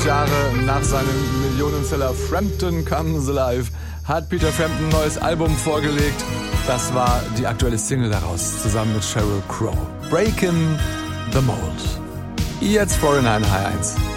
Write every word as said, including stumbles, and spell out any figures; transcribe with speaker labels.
Speaker 1: Jahre nach seinem Millionenseller Frampton Comes Alive hat Peter Frampton ein neues Album vorgelegt. Das war die aktuelle Single daraus, zusammen mit Sheryl Crow. Breakin' the Mold. Jetzt Florian H eins.